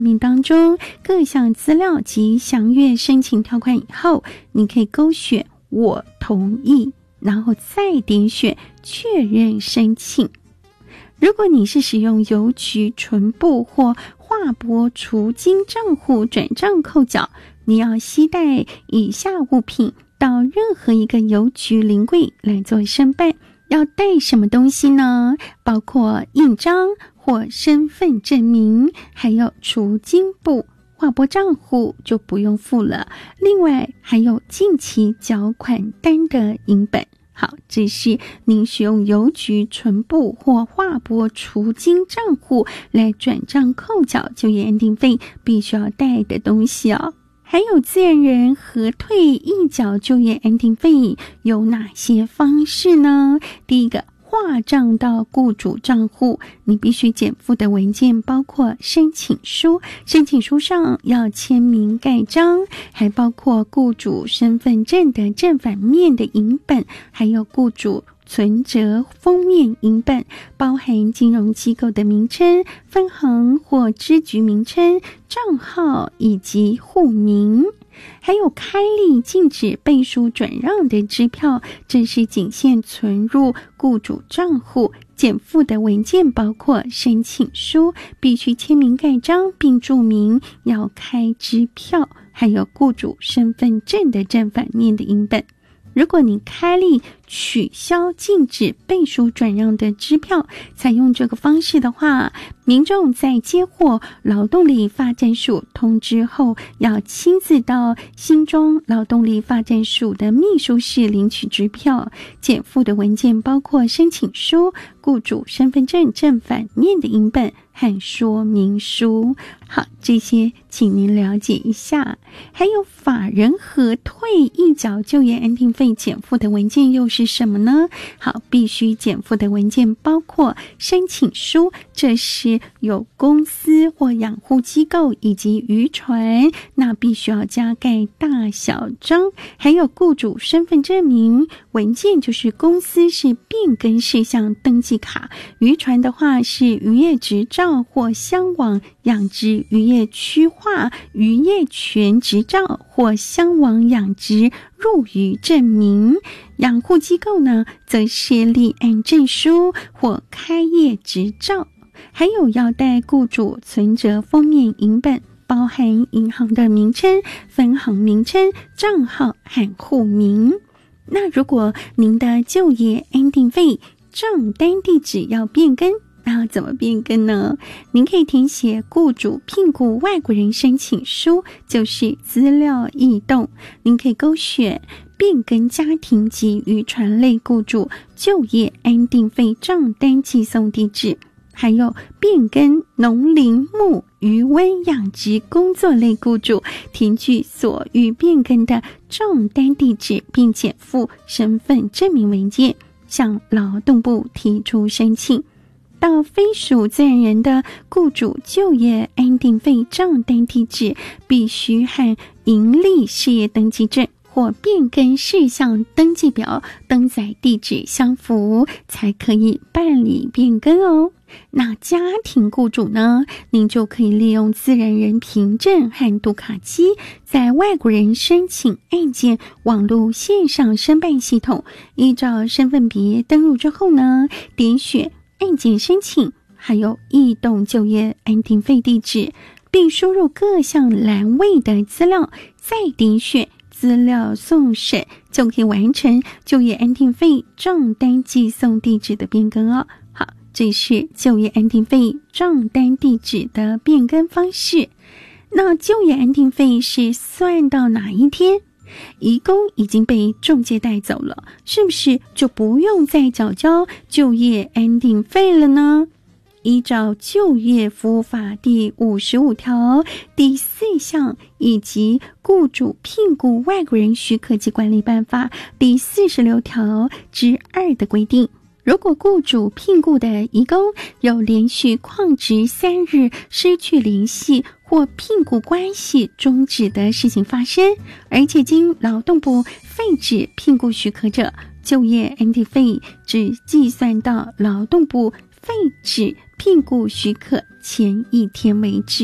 明当中各项资料及详阅申请条款以后，你可以勾选我同意，然后再点选确认申请。如果你是使用邮局存簿或划拨储金账户转账扣缴，你要携带以下物品到任何一个邮局临柜来做申办。要带什么东西呢？包括印章或身份证明，还有储金簿，划拨账户就不用付了。另外还有近期缴款单的影本。好，这是您使用邮局存簿或划拨储金账户来转账扣缴就业安定费必须要带的东西哦。还有自然人核退一缴就业安定费有哪些方式呢？第一个，划账到雇主账户，你必须减负的文件包括申请书，申请书上要签名盖章，还包括雇主身份证的正反面的影本，还有雇主存折封面影本，包含金融机构的名称、分行或支局名称、账号以及户名。还有开立禁止背书转让的支票，这是仅限存入雇主账户。减负的文件包括申请书，必须签名盖章并注明要开支票，还有雇主身份证的正反面的影本。如果你开立取消禁止背书转让的支票，采用这个方式的话，民众在接获劳动力发展署通知后，要亲自到新庄劳动力发展署的秘书室领取支票。减负的文件包括申请书、雇主身份证正反面的影本和说明书。好，这些请您了解一下。还有法人核退一缴就业安定费减负的文件又是什么呢？好，必须减负的文件包括申请书，这是有公司或养护机构以及渔船，那必须要加盖大小章。还有雇主身份证明文件，就是公司是变更事项登记卡，渔船的话是渔业执照或乡网养殖渔业区划渔业权执照或乡网养殖入渔证明。养护机构呢，则是立案证书或开业执照。还有要带雇主存折封面影本，包含银行的名称、分行名称、账号和户名。那如果您的就业安定费账单地址要变更，那怎么变更呢？您可以填写雇主聘雇外国人申请书，就是资料异动。您可以勾选变更家庭及渔船类雇主就业安定费账单寄送地址，还有变更农林牧渔温养殖工作类雇主，填具所欲变更的账单地址，并减负身份证明文件，向劳动部提出申请。到非属自然人的雇主就业安定费账单地址，必须和营利事业登记证或变更事项登记表登载地址相符，才可以办理变更哦。那家庭雇主呢，您就可以利用自然人凭证和读卡机，在外国人申请案件网络线上申办系统，依照身份别登录之后呢，点选案件申请，还有异动就业安定费地址，并输入各项栏位的资料，再点选资料送审，就可以完成就业安定费账单寄送地址的变更哦。好，这是就业安定费账单地址的变更方式。那就业安定费是算到哪一天？移工已经被仲介带走了，是不是就不用再缴交就业安定费了呢？依照就业服务法第55条第4项以及雇主聘雇外国人许可及管理办法第46条之2的规定，如果雇主聘雇的移工有连续旷职3日失去联系或聘雇关系终止的事情发生，而且经劳动部废止聘雇许可者，就业安定费只计算到劳动部废止聘雇许可前1天为止。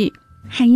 还有